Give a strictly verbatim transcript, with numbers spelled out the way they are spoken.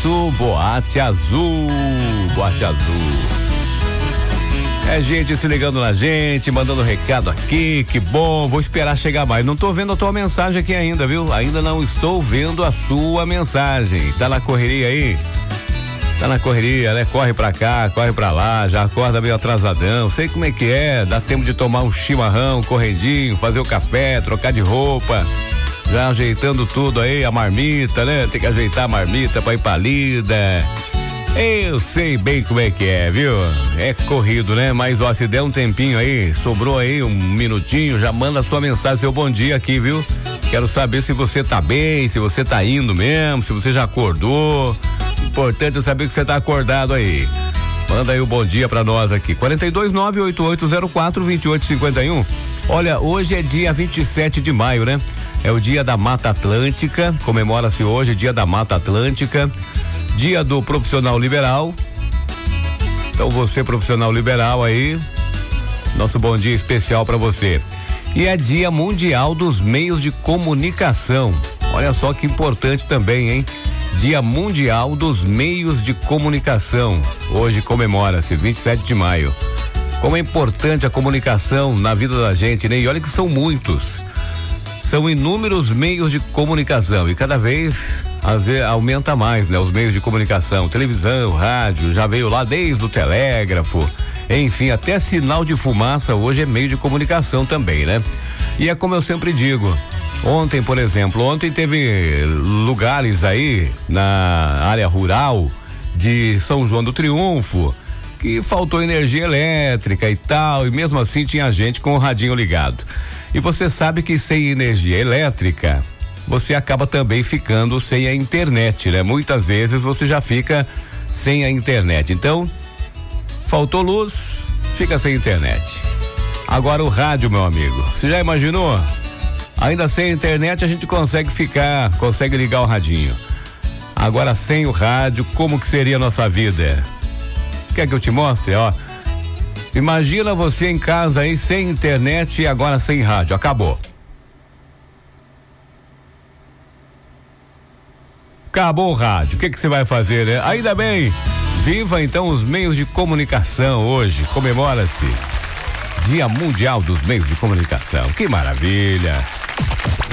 Sul, Boate Azul, Boate Azul. É gente se ligando na gente, mandando recado aqui, que bom, vou esperar chegar mais. Não tô vendo a tua mensagem aqui ainda, viu? Ainda não estou vendo a sua mensagem. Tá na correria aí? Tá na correria, né? Corre pra cá, corre pra lá, já acorda meio atrasadão. Sei como é que é, dá tempo de tomar um chimarrão correndinho, fazer o café, trocar de roupa. Já ajeitando tudo aí, a marmita, né? Tem que ajeitar a marmita pra ir pra lida. Eu sei bem como é que é, viu? É corrido, né? Mas ó, se der um tempinho aí, sobrou aí um minutinho, já manda sua mensagem, seu bom dia aqui, viu? Quero saber se você tá bem, se você tá indo mesmo, se você já acordou. Importante é saber que você tá acordado aí. Manda aí o bom dia pra nós aqui. quarenta e dois, nove oito oito zero quatro, vinte e oito cinquenta e um. Olha, hoje é dia vinte e sete de maio, né? É o dia da Mata Atlântica, comemora-se hoje dia da Mata Atlântica. Dia do profissional liberal. Então você, profissional liberal aí, nosso bom dia especial para você. E é dia mundial dos meios de comunicação. Olha só que importante também, hein? Dia mundial dos meios de comunicação. Hoje comemora-se vinte e sete de maio. Como é importante a comunicação na vida da gente, né? E olha que são muitos. São inúmeros meios de comunicação e cada vez às vezes aumenta mais, né? Os meios de comunicação, televisão, rádio, já veio lá desde o telégrafo, enfim, até sinal de fumaça hoje é meio de comunicação também, né? E é como eu sempre digo, ontem, por exemplo, ontem teve lugares aí na área rural de São João do Triunfo que faltou energia elétrica e tal, e mesmo assim tinha gente com o radinho ligado. E você sabe que sem energia elétrica, você acaba também ficando sem a internet, né? Muitas vezes você já fica sem a internet. Então, faltou luz, fica sem internet. Agora o rádio, meu amigo. Você já imaginou? Ainda sem a internet a gente consegue ficar, consegue ligar o radinho. Agora sem o rádio, como que seria a nossa vida? Quer que eu te mostre, ó? Imagina você em casa aí sem internet e agora sem rádio, acabou. Acabou o rádio, o que que você vai fazer, né? Ainda bem, viva então os meios de comunicação hoje, comemora-se Dia Mundial dos Meios de Comunicação, que maravilha.